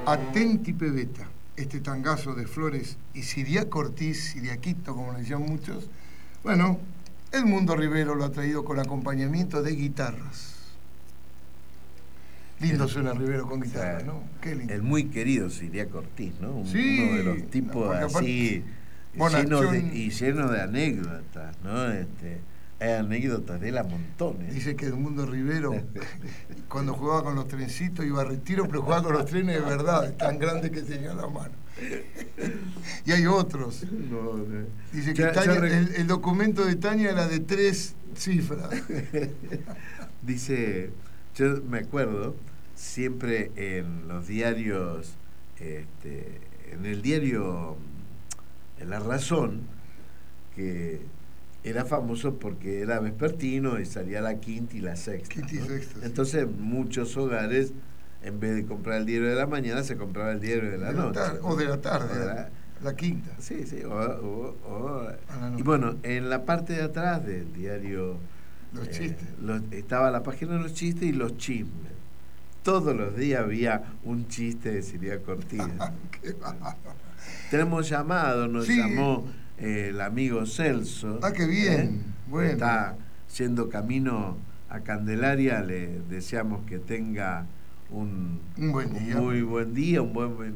Atenti Pebeta, este tangazo de Flores y Siriaco Ortiz, Siriaquito, como le decían muchos. Bueno, el Mundo Rivero lo ha traído con acompañamiento de guitarras. Lindo suena Rivero con guitarra, ¿no? Qué lindo. El muy querido Siriaco Ortiz, ¿no? Sí, uno de los tipos así, lleno de anécdotas, ¿no? Hay anécdotas de él a montones. Dice que el Mundo Rivero, cuando jugaba con los trencitos, iba a retiro, pero jugaba con los trenes de verdad, tan grande que tenía la mano. Y hay otros. Dice que el documento de Tania era de 3 cifras. Dice, yo me acuerdo, siempre en los diarios, en el diario La Razón, que era famoso porque era vespertino y salía la quinta y la sexta, ¿no? Sexta, sí. Entonces muchos hogares, en vez de comprar el diario de la mañana, se compraba el diario de la noche. O de la tarde, la quinta. Sí. Y bueno, en la parte de atrás del diario los chistes. Estaba la página de los chistes y los chismes. Todos los días había un chiste de Siriaco Ortiz. Qué Tenemos llamado, nos llamó el amigo Celso. Ah, qué bien. Bueno. Está yendo camino a Candelaria, le deseamos que tenga un buen día. Muy buen día, un buen